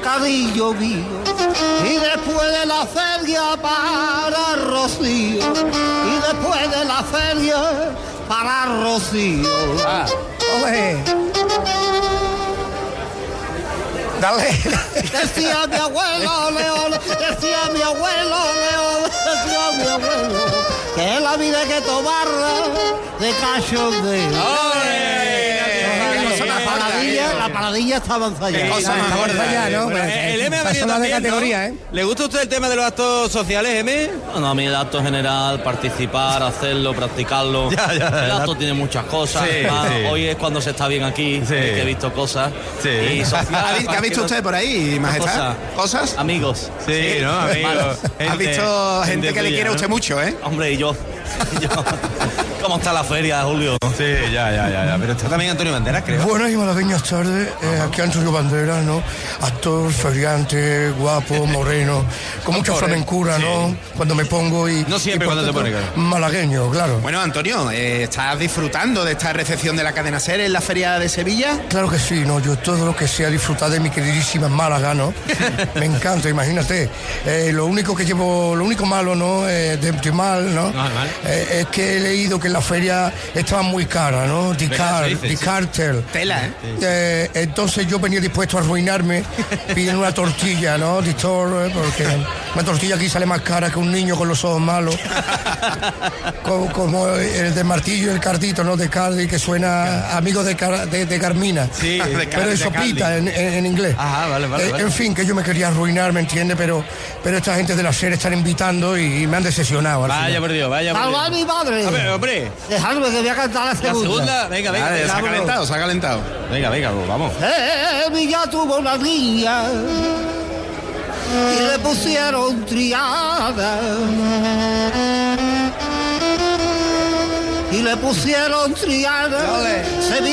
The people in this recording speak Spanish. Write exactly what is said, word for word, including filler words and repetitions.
bocadillo mío, y después de la feria para Rocío, y después de la feria para Rocío. Ah. Oye. Dale. Decía mi abuelo León, decía mi abuelo León, decía mi abuelo, que la vida hay que tomarla de cachondeo. La paradilla, la paradilla está avanzada. Qué cosa más gorda ya, ¿no? Bueno, el M ha venido también, de categoría, ¿no? ¿eh? ¿Le gusta a usted el tema de los actos sociales, M? Bueno, a mí el acto general, participar, hacerlo, practicarlo. Ya, ya, el acto la... tiene muchas cosas. Sí, ah, sí. Hoy es cuando se está bien aquí, Sí. que he visto cosas. Sí. Y social, ¿Qué ha visto usted por ahí, majestad? ¿Cosas? Amigos. Sí, sí, ¿no? Amigos. Ha visto gente, gente que le quiere a usted mucho, ¿eh? Hombre, y yo. yo. ¿Cómo está la feria, Julio? Sí, ya, ya, ya, ya. Pero está también Antonio Banderas, creo. Buenas y malagueñas tardes. Eh, aquí Antonio Banderas, ¿no? Actor, feriante, guapo, moreno, con mucha flamencura, sí. ¿no? Cuando me pongo y... No siempre y cuando te pones, claro. Malagueño, claro. Bueno, Antonio, eh, ¿estás disfrutando de esta recepción de la cadena SER en la Feria de Sevilla? Claro que sí, ¿no? Yo todo lo que sea disfrutar de mi queridísima Málaga, ¿no? Me encanta, imagínate. Eh, lo único que llevo, lo único malo, ¿no? Eh, de, de mal, ¿no? No, mal. Eh, es que he leído que en la feria estaba muy cara, ¿no? Dicar, Dicartel. Tela, ¿eh? Eh, entonces yo venía dispuesto a arruinarme pidiendo una tortilla, ¿no? Distor, ¿eh? Porque una tortilla aquí sale más cara que un niño con los ojos malos. como, como el de Martillo y el Cardito, ¿no? De Cardi, que suena amigo de, Car, de, de Carmina. Sí, de Cardi, pero eso pita en, en, en inglés. Ajá, vale, vale, eh, vale. En fin, que yo me quería arruinar, ¿me entiendes? Pero, pero esta gente de la SER están invitando y, y me han decepcionado. Vaya por Dios, vaya por Dios. ¡Salva a mi madre! A ver, hombre. Dejadme que voy a cantar la segunda. La segunda, venga, venga. Vale, venga se ha calentado, se ha calentado. Venga, venga, vamos. Ella tuvo una niña y le pusieron triada. Y le pusieron triada.